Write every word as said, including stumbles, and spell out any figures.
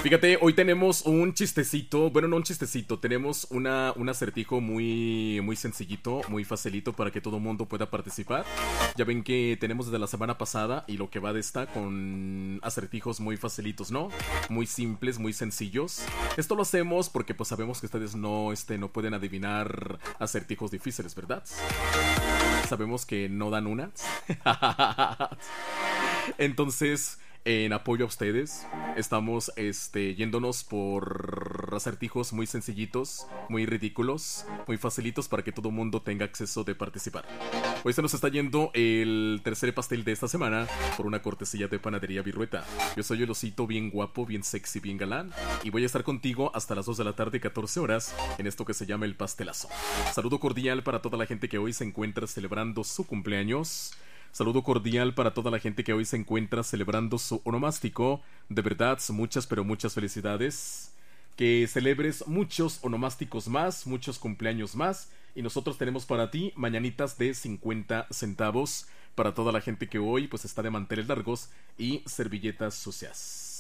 Fíjate, hoy tenemos un chistecito, bueno, no un chistecito, tenemos una, un acertijo muy, muy sencillito, muy facilito para que todo el mundo pueda participar. Ya ven que tenemos desde la semana pasada y lo que va de esta con acertijos muy facilitos, ¿no? Muy simples, muy sencillos. Esto lo hacemos porque pues sabemos que ustedes no, este, no pueden adivinar acertijos difíciles, ¿verdad? Sabemos que no dan una. Entonces, en apoyo a ustedes, estamos este, yéndonos por acertijos muy sencillitos, muy ridículos, muy facilitos para que todo el mundo tenga acceso de participar. Hoy se nos está yendo el tercer pastel de esta semana por una cortesía de Panadería Virrueta. Yo soy el osito bien guapo, bien sexy, bien galán y voy a estar contigo hasta las dos de la tarde, catorce horas, en esto que se llama el pastelazo. Saludo cordial para toda la gente que hoy se encuentra celebrando su cumpleaños. Saludo cordial para toda la gente que hoy se encuentra celebrando su onomástico. De verdad, muchas pero muchas felicidades. Que celebres muchos onomásticos más, muchos cumpleaños más. Y nosotros tenemos para ti mañanitas de cincuenta centavos para toda la gente que hoy pues está de manteles largos y servilletas sucias.